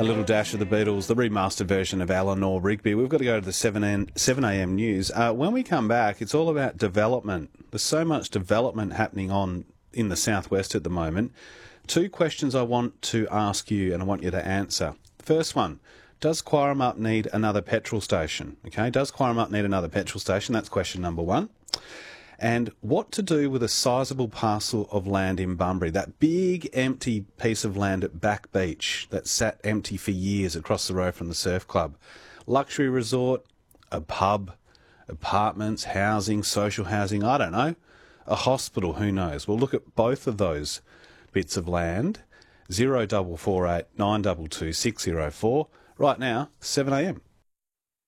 A little dash of the Beatles, the remastered version of Eleanor Rigby. We've got to go to the 7am news. When we come back, it's all about development. There's so much development happening on in the southwest at the moment. Two questions I want to ask you and I want you to answer. First one, does Quaremup need another petrol station? Okay, does Quaremup need another petrol station? That's question number one. And what to do with a sizable parcel of land in Bunbury, that big empty piece of land at Back Beach that sat empty for years across the road from the surf club. Luxury resort, a pub, apartments, housing, social housing, I don't know. A hospital, who knows? We'll look at both of those bits of land. 0448 922 604. Right now, 7am.